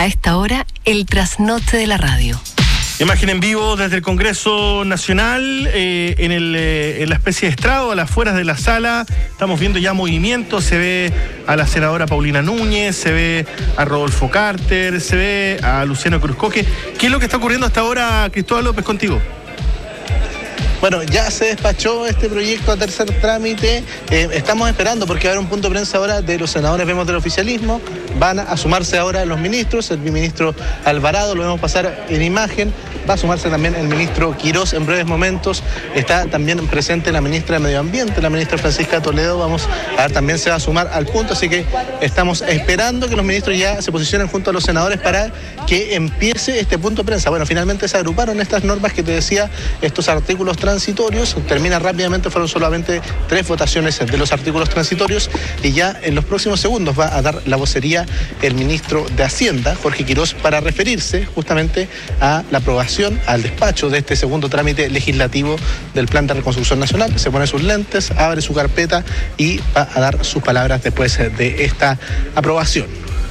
A esta hora, el trasnoche de la radio. Imagen en vivo desde el Congreso Nacional, en la especie de estrado, a las afueras de la sala. Estamos viendo ya movimiento, se ve a la senadora Paulina Núñez, se ve a Rodolfo Carter, se ve a Luciano Cruzcoque. ¿Qué es lo que está ocurriendo hasta ahora, Cristóbal López, contigo? Bueno, ya se despachó este proyecto a tercer trámite. Estamos esperando porque va a haber un punto de prensa ahora de los senadores, vemos, del oficialismo. Van a sumarse ahora los ministros, el ministro Alvarado, lo vemos pasar en imagen. Va a sumarse también el ministro Quirós en breves momentos. Está también presente la ministra de Medio Ambiente, la ministra Francisca Toledo. Vamos a ver, también se va a sumar al punto. Así que estamos esperando que los ministros ya se posicionen junto a los senadores para que empiece este punto de prensa. Bueno, finalmente se agruparon estas normas que te decía, estos artículos transitorios. Termina rápidamente, fueron solamente 3 votaciones de los artículos transitorios y ya en los próximos segundos va a dar la vocería el ministro de Hacienda, Jorge Quirós, para referirse justamente a la aprobación, al despacho de este segundo trámite legislativo del Plan de Reconstrucción Nacional. Se pone sus lentes, abre su carpeta y va a dar sus palabras después de esta aprobación.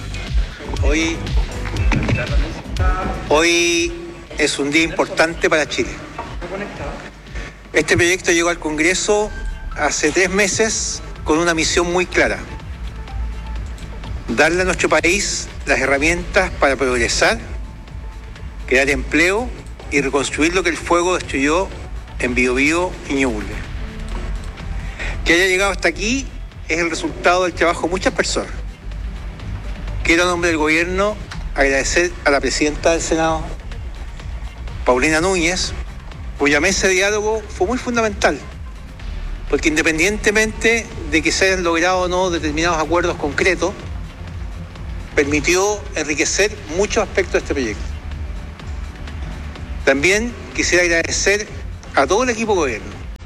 Hoy es un día importante para Chile. Este proyecto llegó al Congreso hace 3 meses con una misión muy clara: darle a nuestro país las herramientas para progresar, crear empleo y reconstruir lo que el fuego destruyó en Biobío y Ñuble. Que haya llegado hasta aquí es el resultado del trabajo de muchas personas. Quiero, en nombre del gobierno, agradecer a la presidenta del Senado, Paulina Núñez, cuya mesa de diálogo fue muy fundamental, porque independientemente de que se hayan logrado o no determinados acuerdos concretos, permitió enriquecer muchos aspectos de este proyecto. También quisiera agradecer a todo el equipo de gobierno,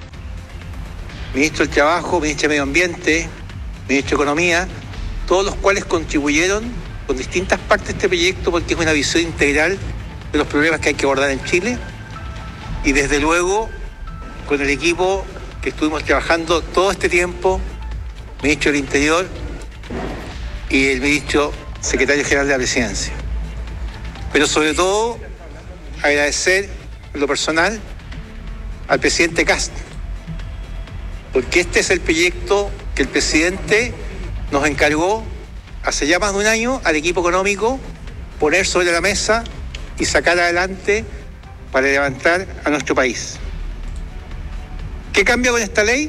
ministro del Trabajo, ministro de Medio Ambiente, ministro de Economía, todos los cuales contribuyeron con distintas partes de este proyecto, porque es una visión integral de los problemas que hay que abordar en Chile. Y desde luego, con el equipo que estuvimos trabajando todo este tiempo, ministro del Interior y el ministro secretario general de la Presidencia. Pero sobre todo, agradecer en lo personal al presidente Kast, porque este es el proyecto que el presidente nos encargó hace ya más de un año al equipo económico poner sobre la mesa y sacar adelante para levantar a nuestro país. ¿Qué cambia con esta ley?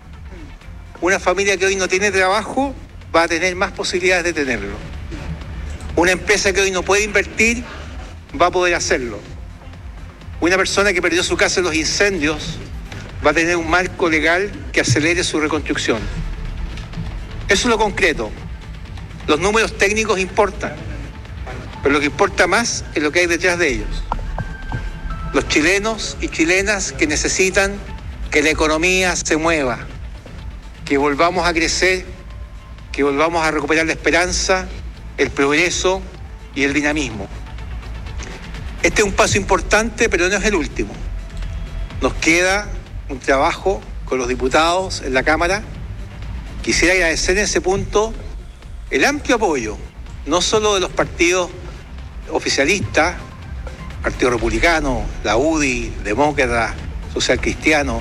Una familia que hoy no tiene trabajo va a tener más posibilidades de tenerlo. Una empresa que hoy no puede invertir va a poder hacerlo. Una persona que perdió su casa en los incendios va a tener un marco legal que acelere su reconstrucción. Eso es lo concreto. Los números técnicos importan, pero lo que importa más es lo que hay detrás de ellos. Los chilenos y chilenas que necesitan que la economía se mueva, que volvamos a crecer, que volvamos a recuperar la esperanza, el progreso y el dinamismo. Este es un paso importante, pero no es el último. Nos queda un trabajo con los diputados en la Cámara. Quisiera agradecer en ese punto el amplio apoyo, no solo de los partidos oficialistas, Partido Republicano, la UDI, Demócrata, Social Cristiano,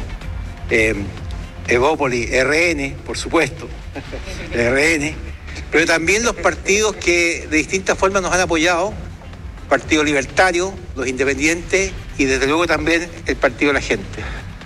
Evópolis, RN, por supuesto, RN, pero también los partidos que de distintas formas nos han apoyado, Partido Libertario, los Independientes y desde luego también el Partido de la Gente.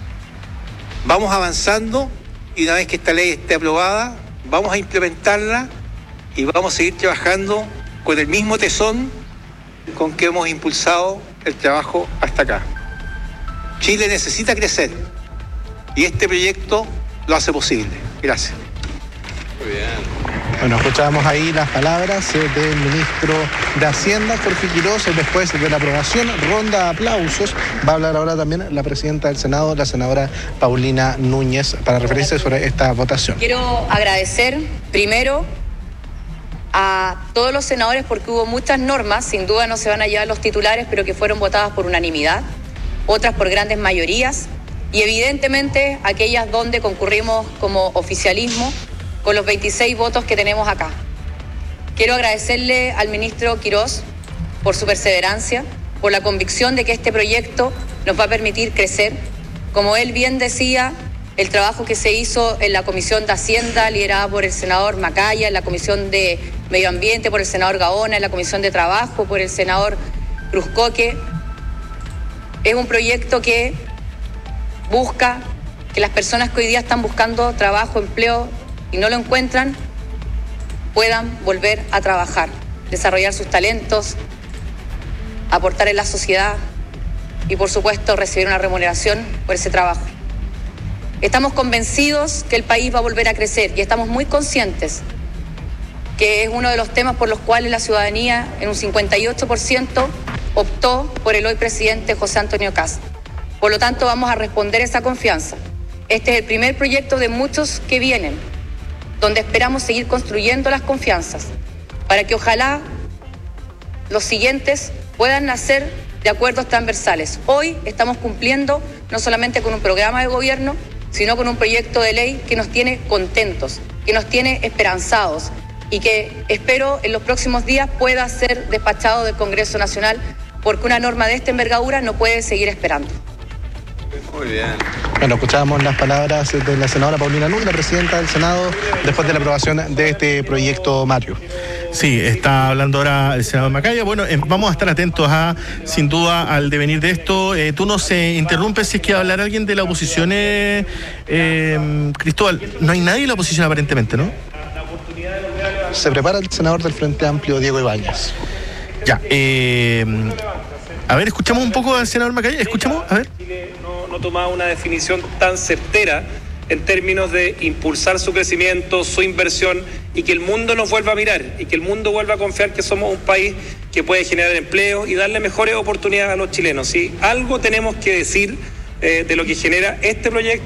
Vamos avanzando y una vez que esta ley esté aprobada, vamos a implementarla y vamos a seguir trabajando con el mismo tesón con que hemos impulsado el trabajo hasta acá. Chile necesita crecer y este proyecto lo hace posible. Gracias. Muy bien. Bueno, escuchábamos ahí las palabras del ministro de Hacienda, Jorge Quirós, después de la aprobación, ronda de aplausos. Va a hablar ahora también la presidenta del Senado, la senadora Paulina Núñez, para referirse sobre esta votación. Quiero agradecer primero a todos los senadores porque hubo muchas normas, sin duda no se van a llevar los titulares, pero que fueron votadas por unanimidad, otras por grandes mayorías y evidentemente aquellas donde concurrimos como oficialismo con los 26 votos que tenemos acá. Quiero agradecerle al ministro Quirós por su perseverancia, por la convicción de que este proyecto nos va a permitir crecer. Como él bien decía, el trabajo que se hizo en la Comisión de Hacienda, liderada por el senador Macaya, en la Comisión de Medio Ambiente por el senador Gaona, en la Comisión de Trabajo por el senador Cruzcoque, es un proyecto que busca que las personas que hoy día están buscando trabajo, empleo y no lo encuentran, puedan volver a trabajar, desarrollar sus talentos, aportar en la sociedad y, por supuesto, recibir una remuneración por ese trabajo. Estamos convencidos que el país va a volver a crecer y estamos muy conscientes que es uno de los temas por los cuales la ciudadanía, en un 58%, optó por el hoy presidente José Antonio Kast. Por lo tanto, vamos a responder esa confianza. Este es el primer proyecto de muchos que vienen, donde esperamos seguir construyendo las confianzas para que ojalá los siguientes puedan nacer de acuerdos transversales. Hoy estamos cumpliendo no solamente con un programa de gobierno, sino con un proyecto de ley que nos tiene contentos, que nos tiene esperanzados y que espero en los próximos días pueda ser despachado del Congreso Nacional, porque una norma de esta envergadura no puede seguir esperando. Muy bien. Bueno, escuchábamos las palabras de la senadora Paulina Núñez, la presidenta del Senado, después de la aprobación de este proyecto, Mario. Sí, está hablando ahora el senador Macaya. Bueno, vamos a estar atentos sin duda, al devenir de esto. Tú nos interrumpes si es que va a hablar alguien de la oposición, Cristóbal. No hay nadie en la oposición aparentemente, ¿no? Se prepara el senador del Frente Amplio, Diego Ibáñez. Ya, a ver, escuchamos un poco al senador Macaya. Escuchamos, a ver. Chile no toma una definición tan certera en términos de impulsar su crecimiento, su inversión, y que el mundo nos vuelva a mirar y que el mundo vuelva a confiar que somos un país que puede generar empleo y darle mejores oportunidades a los chilenos. ¿Sí? Algo tenemos que decir de lo que genera este proyecto.